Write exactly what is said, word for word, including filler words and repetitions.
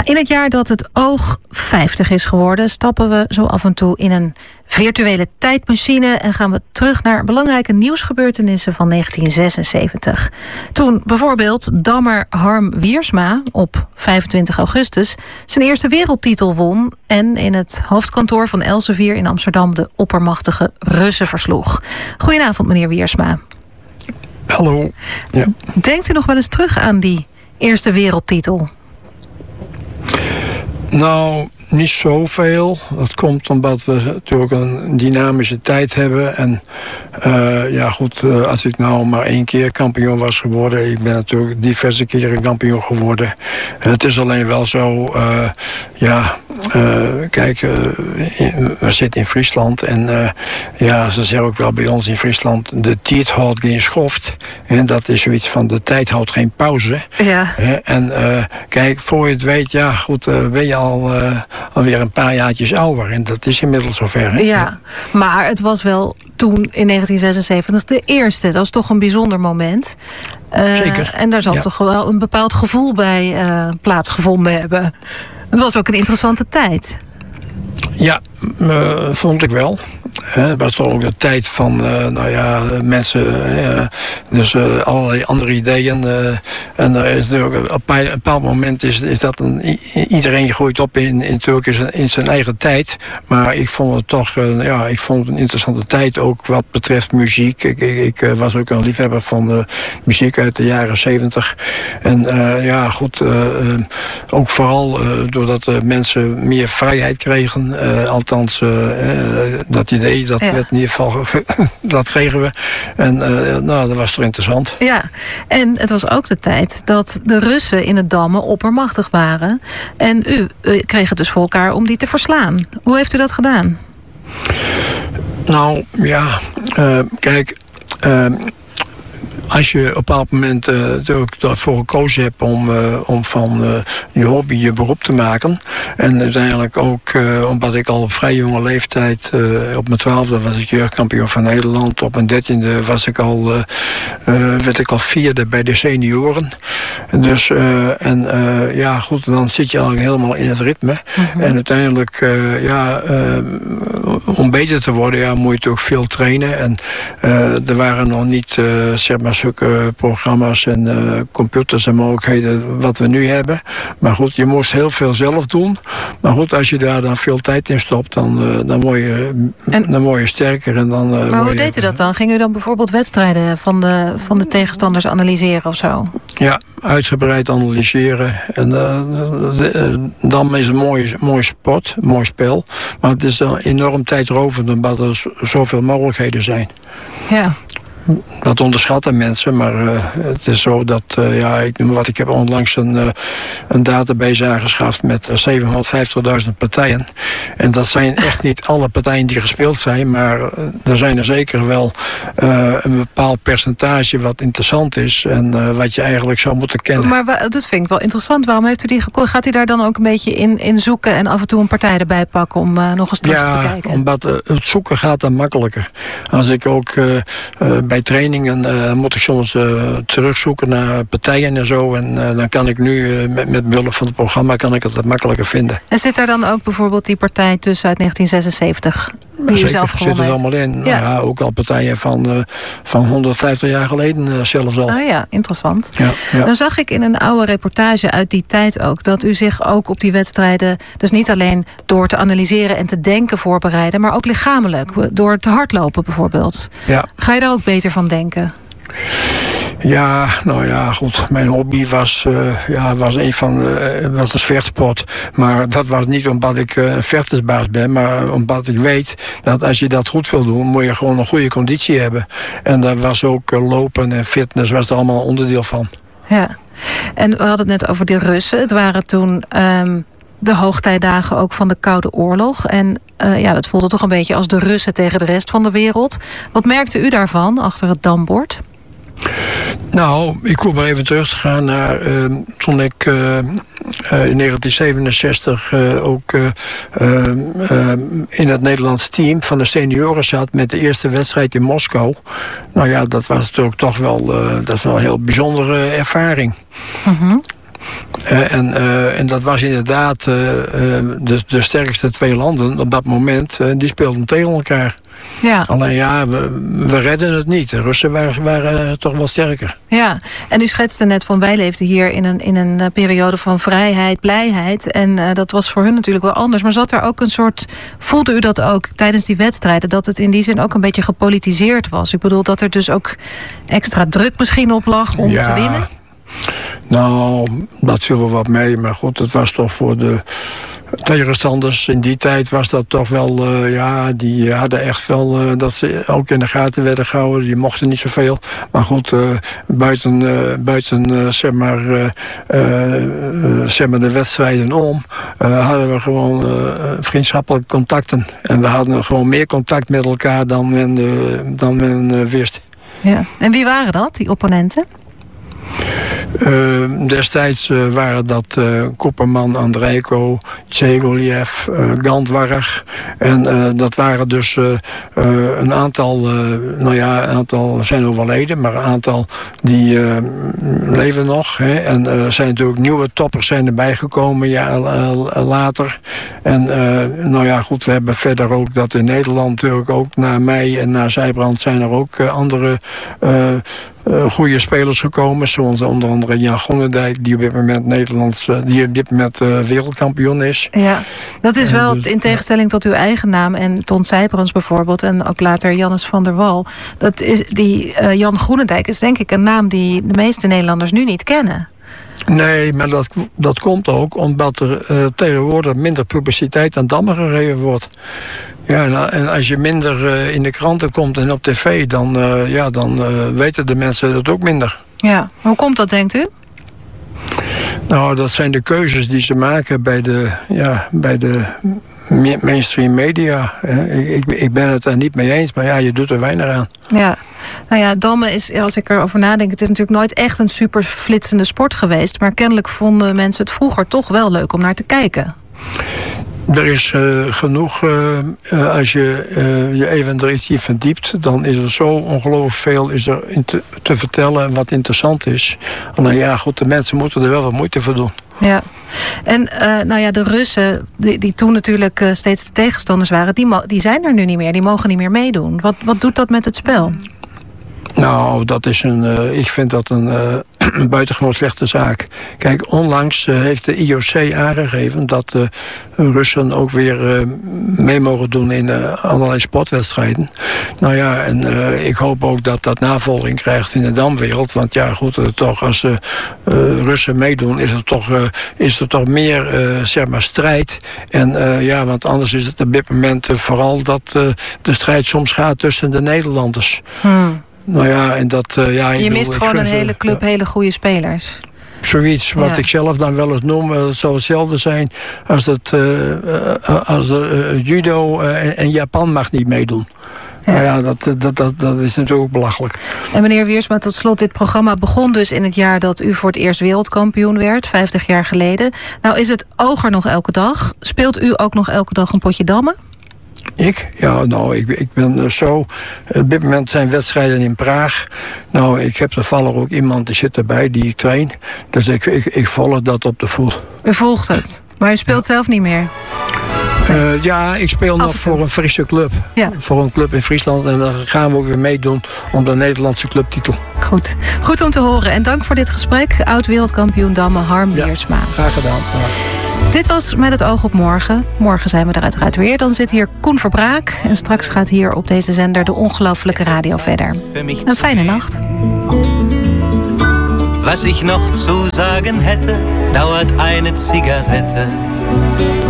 Nou, in het jaar dat het oog vijftig is geworden, stappen we zo af en toe in een virtuele tijdmachine en gaan we terug naar belangrijke nieuwsgebeurtenissen van negentien zesenzeventig. Toen bijvoorbeeld dammer Harm Wiersma op vijfentwintig augustus zijn eerste wereldtitel won en in het hoofdkantoor van Elsevier in Amsterdam de oppermachtige Russen versloeg. Goedenavond, meneer Wiersma. Hallo. Ja. Denkt u nog wel eens terug aan die eerste wereldtitel? Nou, niet zoveel. Dat komt omdat we natuurlijk een dynamische tijd hebben. En uh, ja goed, uh, als ik nou maar één keer kampioen was geworden... ik ben natuurlijk diverse keren kampioen geworden. Het is alleen wel zo, uh, ja, uh, kijk, uh, in, we zitten in Friesland. En uh, ja, ze zeggen ook wel bij ons in Friesland... de tijd houdt geen schoft. En dat is zoiets van, de tijd houdt geen pauze. Ja. En uh, kijk, voor je het weet, ja goed, uh, ben je al... Uh, alweer een paar jaartjes ouder. En dat is inmiddels zover. Hè? Ja, maar het was wel toen in negentien zesenzeventig de eerste. Dat is toch een bijzonder moment. Uh, Zeker. En daar zal ja. toch wel een bepaald gevoel bij uh, plaatsgevonden hebben. Het was ook een interessante tijd. Ja, uh, vond ik wel. Uh, het was toch ook de tijd van, uh, nou ja, mensen, uh, dus uh, allerlei andere ideeën. Uh, en er is natuurlijk op een bepaald moment is, is dat een, iedereen groeit op in, in, in, zijn, in zijn eigen tijd. Maar ik vond het toch, uh, ja, ik vond het een interessante tijd ook wat betreft muziek. Ik, ik, ik uh, was ook een liefhebber van uh, muziek uit de jaren zeventig. En uh, ja, goed, uh, uh, ook vooral uh, doordat uh, mensen meer vrijheid kregen. Uh, althans, uh, uh, dat idee, dat ja. werd in ieder geval, dat kregen we. En uh, nou, dat was toch interessant. Ja, en het was ook de tijd dat de Russen in het dammen oppermachtig waren. En u, u kreeg het dus voor elkaar om die te verslaan. Hoe heeft u dat gedaan? Nou, ja, uh, kijk... Uh, Als je op een bepaald moment uh, ervoor gekozen hebt om, uh, om van uh, je hobby je beroep te maken. En uiteindelijk ook, uh, omdat ik al op vrij jonge leeftijd, uh, op mijn twaalfde was ik jeugdkampioen van Nederland. Op mijn dertiende was ik al, uh, uh, werd ik al vierde bij de senioren. Dus, uh, en uh, ja goed, dan zit je eigenlijk helemaal in het ritme. Mm-hmm. En uiteindelijk, uh, ja, uh, om beter te worden, ja, moet je natuurlijk veel trainen. En uh, er waren nog niet, uh, zeg maar, zulke programma's en uh, computers en mogelijkheden wat we nu hebben. Maar goed, je moest heel veel zelf doen. Maar goed, als je daar dan veel tijd in stopt, dan, uh, dan, word, je, en, dan word je sterker. En dan, uh, maar hoe je, deed u dat dan? Ging u dan bijvoorbeeld wedstrijden van de, van de tegenstanders analyseren of zo? Ja, uitgebreid analyseren. En uh, de, de, dan is een mooie, mooie sport, een mooi spel. Maar het is uh, enorm tijdrovend omdat er zoveel mogelijkheden zijn. Ja. Dat onderschatten mensen, maar uh, het is zo dat, uh, ja, ik noem wat, ik heb onlangs een, uh, een database aangeschaft met uh, zevenhonderdvijftigduizend partijen. En dat zijn echt niet alle partijen die gespeeld zijn, maar uh, er zijn er zeker wel uh, een bepaald percentage wat interessant is en uh, wat je eigenlijk zou moeten kennen. Maar wa- dat vind ik wel interessant. Waarom heeft u die gekozen? Gaat u daar dan ook een beetje in, in zoeken en af en toe een partij erbij pakken om uh, nog eens terug ja, te bekijken? Ja, omdat uh, het zoeken gaat dan makkelijker. Als ik ook uh, uh, bij trainingen uh, moet ik soms uh, terugzoeken naar partijen en zo. En uh, dan kan ik nu uh, met, met behulp van het programma kan ik het wat makkelijker vinden. En zit daar dan ook bijvoorbeeld die partij tussen uit negentien zesenzeventig? Die Zeker, u zelf gewonnen zit er heeft? allemaal in. Ja. Nou ja, ook al partijen van, uh, van honderdvijftig jaar geleden uh, zelfs al. Ah ja, interessant. Ja, ja. Dan zag ik in een oude reportage uit die tijd ook dat u zich ook op die wedstrijden dus niet alleen door te analyseren en te denken voorbereiden, maar ook lichamelijk, door te hardlopen bijvoorbeeld. Ja. Ga je daar ook beter van denken? Ja, nou ja, goed. Mijn hobby was, uh, ja, was een van uh, was een vechtsport. Maar dat was niet omdat ik uh, een vechtersbaas ben, maar omdat ik weet dat als je dat goed wil doen, moet je gewoon een goede conditie hebben. En daar was ook uh, lopen en fitness was er allemaal een onderdeel van. Ja, en we hadden het net over de Russen. Het waren toen um, de hoogtijdagen ook van de Koude Oorlog. En uh, ja, dat voelde toch een beetje als de Russen tegen de rest van de wereld. Wat merkte u daarvan achter het dambord? Nou, ik hoef maar even terug te gaan naar uh, toen ik uh, uh, in negentien zevenenzestig uh, ook uh, uh, uh, in het Nederlands team van de senioren zat met de eerste wedstrijd in Moskou. Nou ja, dat was natuurlijk toch wel, uh, dat is wel een heel bijzondere ervaring. Mm-hmm. Uh, en, uh, en dat was inderdaad uh, uh, de, de sterkste twee landen op dat moment. Uh, die speelden tegen elkaar. Ja. Alleen ja, we, we redden het niet. De Russen waren, waren uh, toch wel sterker. Ja, en u schetste net van wij leefden hier in een, in een uh, periode van vrijheid, blijheid. En uh, dat was voor hun natuurlijk wel anders. Maar zat er ook een soort, voelde u dat ook tijdens die wedstrijden, dat het in die zin ook een beetje gepolitiseerd was? Ik bedoel dat er dus ook extra druk misschien op lag om ja. te winnen? Nou, dat viel wel wat mee. Maar goed, het was toch voor de tegenstanders in die tijd was dat toch wel, uh, ja, die hadden echt wel uh, dat ze ook in de gaten werden gehouden. Die mochten niet zoveel. Maar goed, uh, buiten, uh, buiten uh, zeg maar, uh, uh, zeg maar de wedstrijden om, uh, hadden we gewoon uh, vriendschappelijke contacten. En we hadden gewoon meer contact met elkaar dan men, uh, dan men uh, wist. Ja. En wie waren dat, die opponenten? Uh, destijds uh, waren dat uh, Koeperman, Andrejko, Tsegolev, uh, Gandvarg. En uh, dat waren dus uh, uh, een aantal, uh, nou ja, een aantal zijn overleden, maar een aantal die uh, leven nog. Hè. En er uh, zijn natuurlijk nieuwe toppers zijn erbij gekomen ja, uh, later. En uh, nou ja, goed, we hebben verder ook dat in Nederland natuurlijk ook na mij en na Sijbrand zijn er ook uh, andere Uh, Uh, goede spelers gekomen, zoals onder andere Jan Groenendijk, die op dit moment Nederlands, uh, die op dit moment uh, wereldkampioen is. Ja, dat is wel dus, in tegenstelling tot uw eigen naam en Ton Sijbrandts bijvoorbeeld en ook later Jannes van der Wal. Dat is die uh, Jan Groenendijk is denk ik een naam die de meeste Nederlanders nu niet kennen. Nee, maar dat, dat komt ook omdat er uh, tegenwoordig minder publiciteit aan dammen gegeven wordt. Ja, en, en als je minder uh, in de kranten komt en op tv, dan, uh, ja, dan uh, weten de mensen dat ook minder. Ja, hoe komt dat, denkt u? Nou, dat zijn de keuzes die ze maken bij de, ja, bij de mainstream media. Ik, ik, ik ben het er niet mee eens, maar ja, je doet er weinig aan. Ja, nou ja, dammen is, als ik erover nadenk, het is natuurlijk nooit echt een super flitsende sport geweest, maar kennelijk vonden mensen het vroeger toch wel leuk om naar te kijken. Er is uh, genoeg, uh, uh, als je uh, je even er iets in verdiept, dan is er zo ongelooflijk veel is er in te, te vertellen wat interessant is. Alleen ja, goed, de mensen moeten er wel wat moeite voor doen. Ja, en uh, nou ja, de Russen, die, die toen natuurlijk uh, steeds de tegenstanders waren, die, mo- die zijn er nu niet meer, die mogen niet meer meedoen. Wat, wat doet dat met het spel? Nou, dat is een, uh, ik vind dat een uh, buitengewoon slechte zaak. Kijk, onlangs uh, heeft de I O C aangegeven dat uh, Russen ook weer uh, mee mogen doen in uh, allerlei sportwedstrijden. Nou ja, en uh, ik hoop ook dat dat navolging krijgt in de damwereld. Want ja, goed, uh, toch als uh, uh, Russen meedoen is er toch, uh, is er toch meer uh, zeg maar strijd. En uh, ja, want anders is het op dit moment uh, vooral dat uh, de strijd soms gaat tussen de Nederlanders. Hmm. Nou ja, en dat, uh, ja, je mist bedoel, gewoon een hele club, ja. hele goede spelers. Zoiets, wat ja. ik zelf dan wel eens noem, uh, het zou hetzelfde zijn als het uh, uh, als uh, judo uh, en Japan mag niet meedoen. Ja. Nou ja, dat, dat, dat, dat is natuurlijk ook belachelijk. En meneer Wiersma, tot slot, dit programma begon dus in het jaar dat u voor het eerst wereldkampioen werd, vijftig jaar geleden. Nou is het oog er nog elke dag. Speelt u ook nog elke dag een potje dammen? Ik? Ja, nou, ik, ik ben zo. Op dit moment zijn wedstrijden in Praag. Nou, ik heb toevallig ook iemand die zit erbij die ik train. Dus ik, ik, ik volg dat op de voet. U volgt het, maar u speelt ja. zelf niet meer? Uh, ja, ik speel nog voor een Friese club. Ja. Voor een club in Friesland. En dan gaan we ook weer meedoen om de Nederlandse clubtitel. Goed. Goed om te horen. En dank voor dit gesprek. Oud-wereldkampioen dammen Harm ja, Wiersma. Graag gedaan. Ja. Dit was Met het oog op morgen. Morgen zijn we er uiteraard weer. Dan zit hier Koen Verbraak. En straks gaat hier op deze zender de Ongelooflijke Radio verder. Een fijne nacht. Was ich noch zu sagen hätte, dauert eine Zigarette.